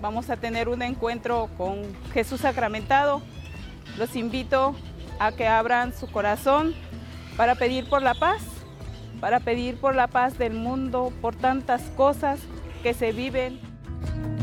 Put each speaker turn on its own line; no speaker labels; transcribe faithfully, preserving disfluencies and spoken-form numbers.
vamos a tener un encuentro con Jesús sacramentado. Los invito a que abran su corazón para pedir por la paz, para pedir por la paz del mundo, por tantas cosas que se viven.